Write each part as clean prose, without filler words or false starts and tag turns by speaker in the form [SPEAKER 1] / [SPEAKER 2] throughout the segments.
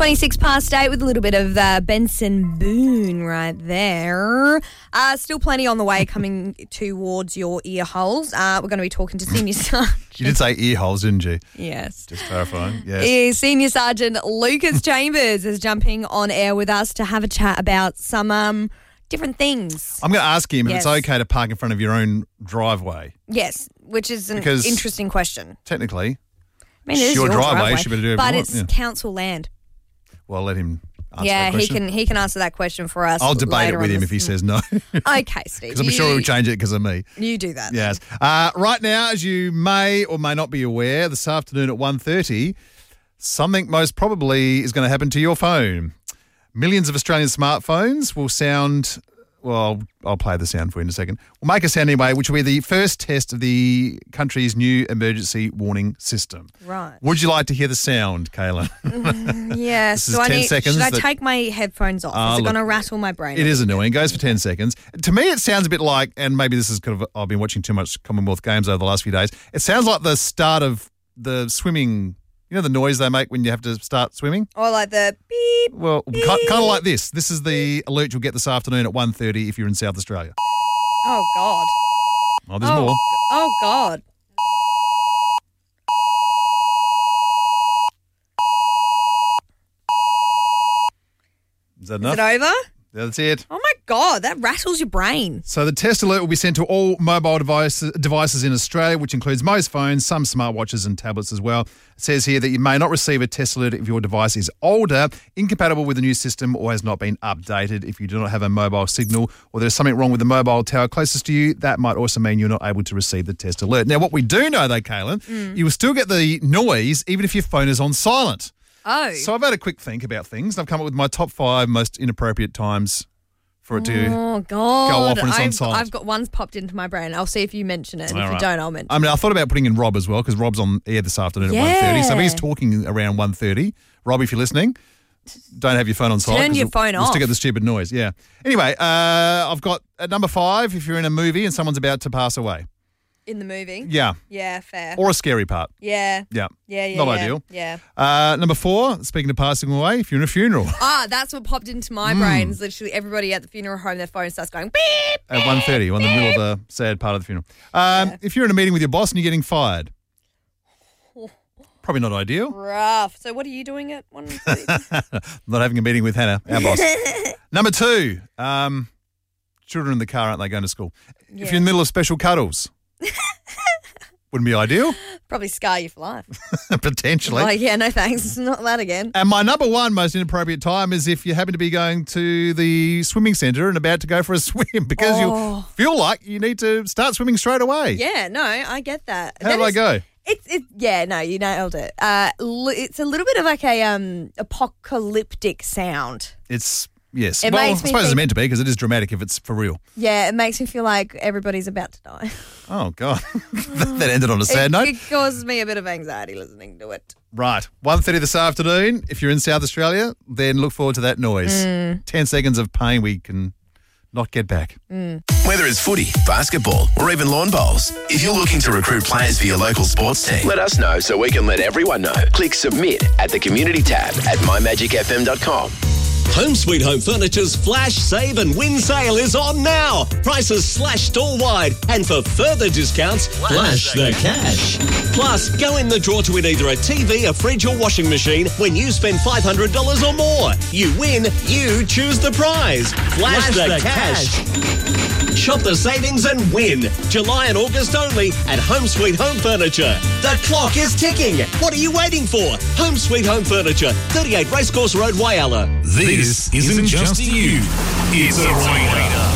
[SPEAKER 1] 26 past 8 with a little bit of Benson Boone right there. Still plenty on the way coming towards your ear holes. We're going to be talking to Senior Sergeant.
[SPEAKER 2] You did say ear holes, didn't you?
[SPEAKER 1] Yes.
[SPEAKER 2] Just clarifying. Yes.
[SPEAKER 1] Senior Sergeant Lucas Chambers is jumping on air with us to have a chat about some different things.
[SPEAKER 2] I'm going to ask him if
[SPEAKER 1] Yes.
[SPEAKER 2] it's okay to park in front of your own driveway.
[SPEAKER 1] Yes, which is an
[SPEAKER 2] Because
[SPEAKER 1] interesting question.
[SPEAKER 2] Technically,
[SPEAKER 1] I mean, it is
[SPEAKER 2] your
[SPEAKER 1] your
[SPEAKER 2] driveway, you should be able to do
[SPEAKER 1] but
[SPEAKER 2] whatever
[SPEAKER 1] it's
[SPEAKER 2] you want.
[SPEAKER 1] council land.
[SPEAKER 2] Well, let him answer
[SPEAKER 1] Yeah,
[SPEAKER 2] that question.
[SPEAKER 1] he can answer that question for us.
[SPEAKER 2] I'll debate it
[SPEAKER 1] later
[SPEAKER 2] with
[SPEAKER 1] on
[SPEAKER 2] him
[SPEAKER 1] this-
[SPEAKER 2] if he says no.
[SPEAKER 1] Okay, Steve.
[SPEAKER 2] Because I'm sure he'll change it because of me.
[SPEAKER 1] You do that.
[SPEAKER 2] Yes. Right now, as you may or may not be aware, this afternoon at 1:30, something most probably is going to happen to your phone. Millions of Australian smartphones will sound... Well, I'll play the sound for you in a second. We'll make a sound anyway, which will be the first test of the country's new emergency warning system.
[SPEAKER 1] Right.
[SPEAKER 2] Would you like to hear the sound, Kayla?
[SPEAKER 1] Yes.
[SPEAKER 2] This is 10 seconds
[SPEAKER 1] Should I
[SPEAKER 2] that-
[SPEAKER 1] take my headphones off? Is it
[SPEAKER 2] look,
[SPEAKER 1] going to rattle my brain?
[SPEAKER 2] It is annoying. It goes for 10 seconds. To me, it sounds a bit like, and maybe this is kind of, I've been watching too much Commonwealth Games over the last few days. It sounds like the start of the swimming, you know the noise they make when you have to start swimming?
[SPEAKER 1] Or like the beep.
[SPEAKER 2] Well, kind of like this. This is the alert you'll get this afternoon at 1:30 if you're in South Australia.
[SPEAKER 1] Oh, God.
[SPEAKER 2] Oh, there's more.
[SPEAKER 1] Oh, God.
[SPEAKER 2] Is that
[SPEAKER 1] Is
[SPEAKER 2] enough?
[SPEAKER 1] it over?
[SPEAKER 2] That's it.
[SPEAKER 1] Oh, my God. That rattles your brain.
[SPEAKER 2] So the test alert will be sent to all mobile devices in Australia, which includes most phones, some smartwatches and tablets as well. It says here that you may not receive a test alert if your device is older, incompatible with the new system, or has not been updated. If you do not have a mobile signal or there's something wrong with the mobile tower closest to you, that might also mean you're not able to receive the test alert. Now, what we do know, though, Kaylin, you will still get the noise even if your phone is on silent.
[SPEAKER 1] Oh.
[SPEAKER 2] So I've had a quick think about things. I've come up with my top 5 most inappropriate times for it to...
[SPEAKER 1] Oh, God.
[SPEAKER 2] Go off when it's on silent.
[SPEAKER 1] I've got one's popped into my brain. I'll see if you mention it. And
[SPEAKER 2] All
[SPEAKER 1] if
[SPEAKER 2] right.
[SPEAKER 1] you don't, I'll mention it.
[SPEAKER 2] I mean, I thought about putting in Rob as well because Rob's on air this afternoon at 1:30. So if he's talking around 1:30, Rob, if you're listening, don't have your phone on silent.
[SPEAKER 1] Turn
[SPEAKER 2] 'cause
[SPEAKER 1] your phone
[SPEAKER 2] we'll
[SPEAKER 1] off.
[SPEAKER 2] still get the stupid noise, yeah. Anyway, I've got at number 5, if you're in a movie and someone's about to pass away.
[SPEAKER 1] In the movie?
[SPEAKER 2] Yeah.
[SPEAKER 1] Yeah, fair.
[SPEAKER 2] Or a scary part.
[SPEAKER 1] Yeah.
[SPEAKER 2] Yeah.
[SPEAKER 1] Yeah.
[SPEAKER 2] Not ideal.
[SPEAKER 1] Yeah.
[SPEAKER 2] Number 4, speaking of passing away, if you're in a funeral
[SPEAKER 1] That's what popped into my brain. Is literally everybody at the funeral home, their phone starts going beep.
[SPEAKER 2] at 1:30, in the middle of the sad part of the funeral. If you're in a meeting with your boss and you're getting fired, probably not ideal.
[SPEAKER 1] Rough. So what are you doing at 1:30?
[SPEAKER 2] Not having a meeting with Hannah, our boss. Number 2, children in the car, aren't they, going to school? If you're in the middle of special cuddles, wouldn't be ideal,
[SPEAKER 1] Probably scar you for life.
[SPEAKER 2] potentially.
[SPEAKER 1] Like, yeah, no thanks. Not that again.
[SPEAKER 2] And my number 1 most inappropriate time is if you happen to be going to the swimming centre and about to go for a swim because you feel like you need to start swimming straight away.
[SPEAKER 1] Yeah, no, I get that.
[SPEAKER 2] How do I go?
[SPEAKER 1] Yeah, no, you nailed it. It's a little bit of like a apocalyptic sound.
[SPEAKER 2] It's, yes.
[SPEAKER 1] It
[SPEAKER 2] Well, I
[SPEAKER 1] makes me
[SPEAKER 2] suppose it's
[SPEAKER 1] think-
[SPEAKER 2] meant to be because it is dramatic if it's for real.
[SPEAKER 1] Yeah, it makes me feel like everybody's about to die.
[SPEAKER 2] Oh, God. That ended on a sad note.
[SPEAKER 1] It causes me a bit of anxiety listening to it.
[SPEAKER 2] Right. 1:30 this afternoon. If you're in South Australia, then look forward to that noise. 10 seconds of pain we can not get back.
[SPEAKER 3] Whether it's footy, basketball, or even lawn bowls, if you're looking to recruit players for your local sports team, let us know so we can let everyone know. Click submit at the community tab at mymagicfm.com.
[SPEAKER 4] Home Sweet Home Furniture's Flash, Save and Win sale is on now. Prices slashed store-wide. And for further discounts, flash the cash. Plus, go in the draw to win either a TV, a fridge or washing machine when you spend $500 or more. You win, you choose the prize. Flash the cash. Shop the savings and win. July and August only at Home Sweet Home Furniture. The clock is ticking. What are you waiting for? Home Sweet Home Furniture, 38 Racecourse Road, Whyalla.
[SPEAKER 5] This isn't just you. It's a Raider.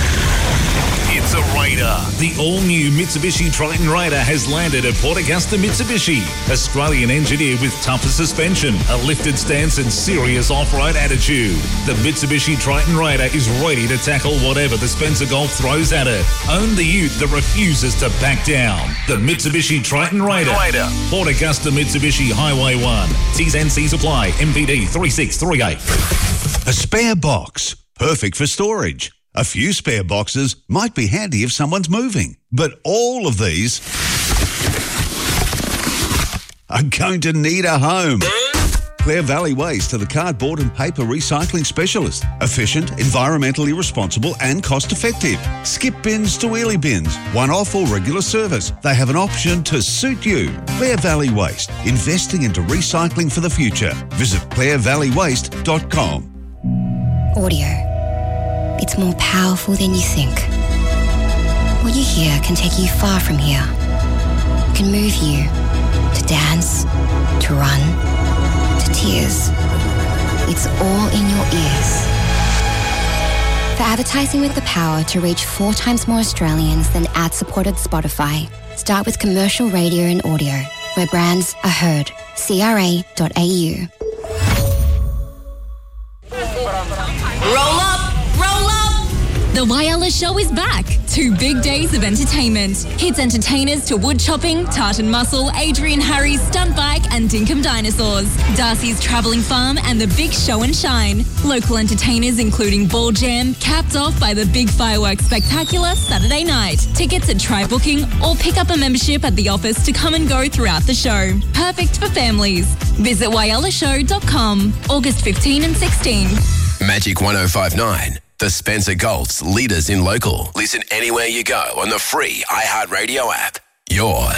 [SPEAKER 5] It's a Raider. The all-new Mitsubishi Triton Raider has landed at Port Augusta Mitsubishi. Australian engineered with tougher suspension, a lifted stance and serious off-road attitude. The Mitsubishi Triton Raider is ready to tackle whatever the Spencer Gulf throws at it. Own the ute that refuses to back down. The Mitsubishi Triton Raider. Port Augusta Mitsubishi Highway 1. T's and C's apply. MPD 3638.
[SPEAKER 6] A spare box, perfect for storage. A few spare boxes might be handy if someone's moving. But all of these are going to need a home. Clare Valley Waste are the cardboard and paper recycling specialist. Efficient, environmentally responsible and cost-effective. Skip bins to wheelie bins, one-off or regular service. They have an option to suit you. Clare Valley Waste, investing into recycling for the future. Visit clarevalleywaste.com.
[SPEAKER 7] Audio. It's more powerful than you think. What you hear can take you far from here. It can move you to dance, to run, to tears. It's all in your ears. For advertising with the power to reach 4 times more Australians than ad-supported Spotify, start with commercial radio and audio, where brands are heard. CRA.au.
[SPEAKER 8] Roll up! Roll up! The Whyalla Show is back. 2 big days of entertainment. Hits entertainers to wood chopping, Tartan Muscle, Adrian Harry's stunt bike and Dinkum Dinosaurs. Darcy's Travelling Farm and the Big Show and Shine. Local entertainers including Ball Jam, capped off by the Big Fireworks Spectacular Saturday night. Tickets at Try Booking or pick up a membership at the office to come and go throughout the show. Perfect for families. Visit whyallashow.com, August 15 and 16.
[SPEAKER 3] Magic 105.9. The Spencer Gulf's leaders in local. Listen anywhere you go on the free iHeartRadio app. Your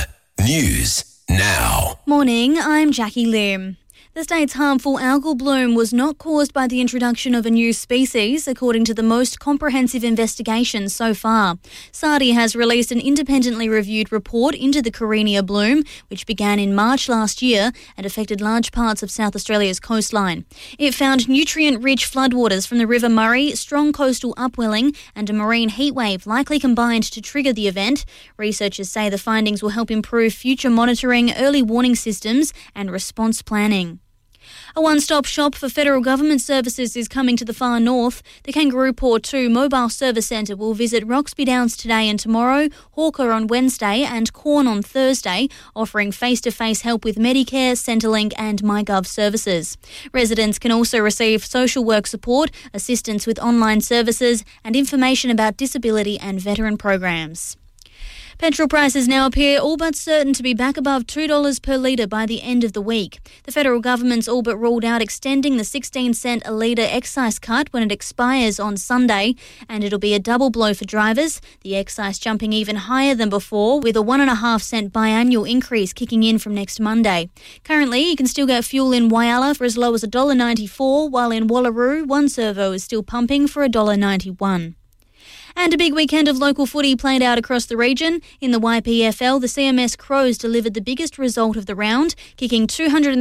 [SPEAKER 3] news now.
[SPEAKER 9] Morning, I'm Jackie Lim. The state's harmful algal bloom was not caused by the introduction of a new species, according to the most comprehensive investigation so far. SARDI has released an independently reviewed report into the Carenia bloom, which began in March last year and affected large parts of South Australia's coastline. It found nutrient-rich floodwaters from the River Murray, strong coastal upwelling and a marine heatwave likely combined to trigger the event. Researchers say the findings will help improve future monitoring, early warning systems and response planning. A one-stop shop for federal government services is coming to the far north. The Kangaroo Paw 2 Mobile Service Centre will visit Roxby Downs today and tomorrow, Hawker on Wednesday and Corn on Thursday, offering face-to-face help with Medicare, Centrelink and MyGov services. Residents can also receive social work support, assistance with online services and information about disability and veteran programs. Petrol prices now appear all but certain to be back above $2 per litre by the end of the week. The federal government's all but ruled out extending the 16 cent a litre excise cut when it expires on Sunday, and it'll be a double blow for drivers, the excise jumping even higher than before, with a 1.5 cent biannual increase kicking in from next Monday. Currently, you can still get fuel in Whyalla for as low as $1.94, while in Wallaroo, one servo is still pumping for $1.91. And a big weekend of local footy played out across the region. In the YPFL, the CMS Crows delivered the biggest result of the round, kicking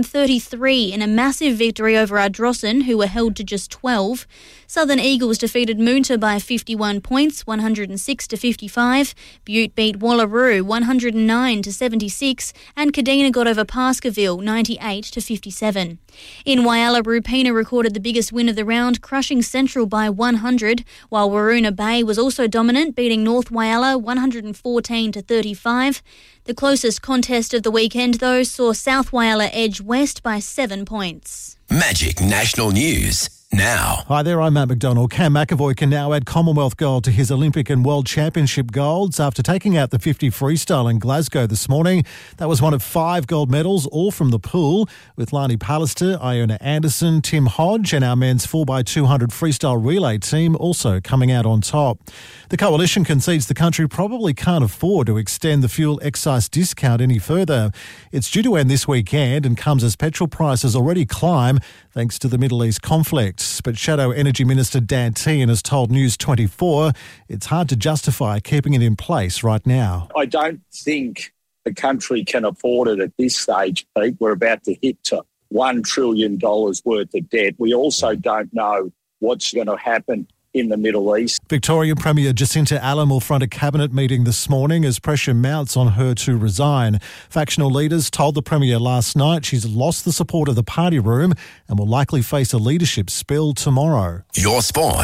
[SPEAKER 9] 233 in a massive victory over Ardrossan, who were held to just 12. Southern Eagles defeated Moonta by 51 points, 106 to 55. Butte beat Wallaroo 109 to 76, and Kadina got over Pascaville 98 to 57. In Whyalla, Rupina recorded the biggest win of the round, crushing Central by 100, while Waroona Bay was also dominant, beating North Whyalla 114 to 35. The closest contest of the weekend, though, saw South Whyalla edge West by 7 points.
[SPEAKER 3] Magic National News now.
[SPEAKER 10] Hi there, I'm Matt McDonald. Cam McAvoy can now add Commonwealth gold to his Olympic and World Championship golds after taking out the 50 freestyle in Glasgow this morning. That was one of 5 gold medals, all from the pool, with Lani Pallister, Iona Anderson, Tim Hodge and our men's 4x200 freestyle relay team also coming out on top. The Coalition concedes the country probably can't afford to extend the fuel excise discount any further. It's due to end this weekend and comes as petrol prices already climb thanks to the Middle East conflict. But Shadow Energy Minister Dan Tehan has told News 24 it's hard to justify keeping it in place right now.
[SPEAKER 11] I don't think the country can afford it at this stage, Pete. We're about to hit to $1 trillion worth of debt. We also don't know what's going to happen in the Middle East.
[SPEAKER 10] Victorian Premier Jacinta Allen will front a cabinet meeting this morning as pressure mounts on her to resign. Factional leaders told the Premier last night she's lost the support of the party room and will likely face a leadership spill tomorrow.
[SPEAKER 3] Your sport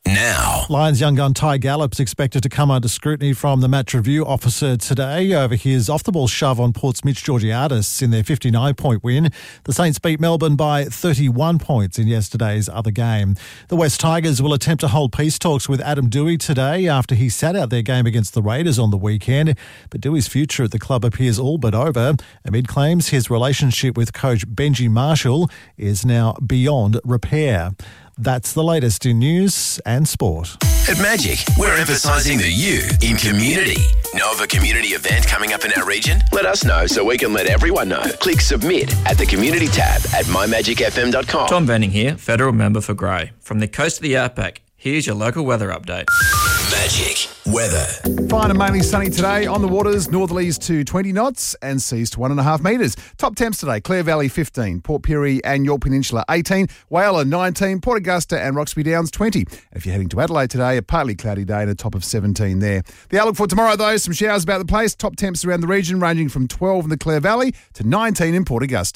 [SPEAKER 3] now.
[SPEAKER 10] Lions young gun Ty Gallop's expected to come under scrutiny from the match review officer today over his off-the-ball shove on Port's Mitch Georgiadis in their 59-point win. The Saints beat Melbourne by 31 points in yesterday's other game. The West Tigers will attempt to hold peace talks with Adam Dewey today after he sat out their game against the Raiders on the weekend. But Dewey's future at the club appears all but over amid claims his relationship with coach Benji Marshall is now beyond repair. That's the latest in news and sport.
[SPEAKER 3] At Magic, we're emphasising the you in community. Know of a community event coming up in our region? Let us know so we can let everyone know. Click submit at the community tab at mymagicfm.com.
[SPEAKER 12] Tom Benning here, federal member for Grey. From the coast of the Outback, here's your local weather update.
[SPEAKER 3] Magic weather.
[SPEAKER 2] Fine and mainly sunny today. On the waters, northerlies to 20 knots and seas to 1.5 metres. Top temps today, Clare Valley 15, Port Pirie and York Peninsula 18, Whyalla 19, Port Augusta and Roxby Downs 20. And if you're heading to Adelaide today, a partly cloudy day and a top of 17 there. The outlook for tomorrow though, some showers about the place. Top temps around the region ranging from 12 in the Clare Valley to 19 in Port Augusta.